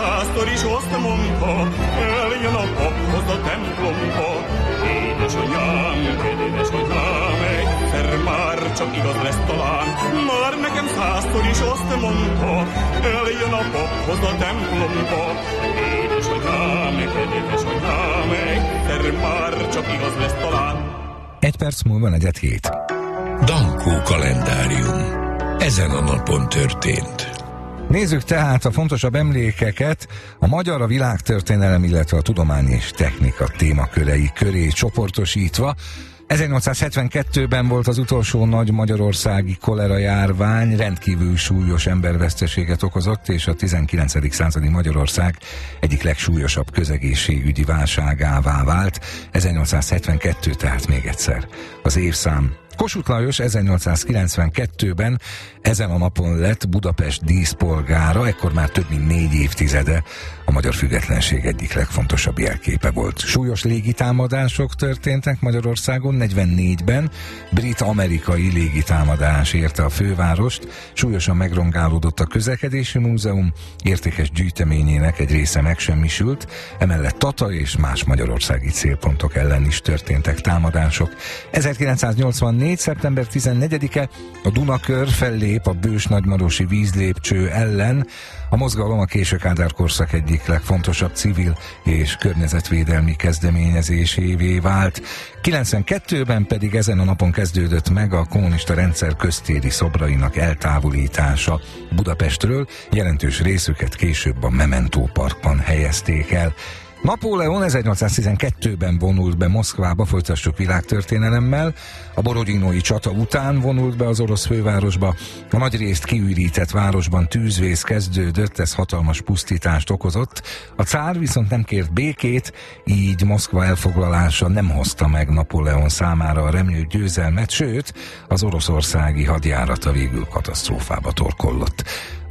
százszor is azt mondta, eljön a paphoz a templomba. Édesanyám, egyszer már csak igaz lesz talán. Már nekem százszor is azt mondta, eljön a paphoz a templomba. Édesanyám, egyszer már csak igaz lesz talán. 1 perc múlva 4:07. Dankó kalendárium. Ezen a napon történt. Nézzük tehát a fontosabb emlékeket a magyar, a világtörténelem, illetve a tudomány és technika témakörei köré csoportosítva. 1872-ben volt az utolsó nagy magyarországi kolera járvány, rendkívül súlyos emberveszteséget okozott, és a 19. századi Magyarország egyik legsúlyosabb közegészségügyi válságává vált. 1872, tehát még egyszer az évszám. Kossuth Lajos 1892-ben ezen a napon lett Budapest díszpolgára, ekkor már több mint 4 évtizede a magyar függetlenség egyik legfontosabb jelképe volt. Súlyos légitámadások történtek Magyarországon, 44-ben brit-amerikai légitámadás érte a fővárost, súlyosan megrongálódott a közlekedési múzeum, értékes gyűjteményének egy része megsemmisült, emellett Tata és más magyarországi célpontok ellen is történtek támadások. 1984. szeptember 14-e a Dunakör fellép a Bős-Nagymarosi vízlépcső ellen. A mozgalom a késő Kádár korszak egyik legfontosabb civil és környezetvédelmi kezdeményezésévé vált. 92-ben pedig ezen a napon kezdődött meg a kommunista rendszer köztéri szobrainak eltávolítása Budapestről, jelentős részüket később a Memento Parkban helyezték el. Napóleon 1812-ben vonult be Moszkvába, folytassuk világtörténelemmel. A borodinói csata után vonult be az orosz fővárosba. A nagyrészt kiürített városban tűzvész kezdődött, ez hatalmas pusztítást okozott. A cár viszont nem kért békét, így Moszkva elfoglalása nem hozta meg Napóleon számára a remélt győzelmet, sőt, az oroszországi hadjárata végül katasztrófába torkollott.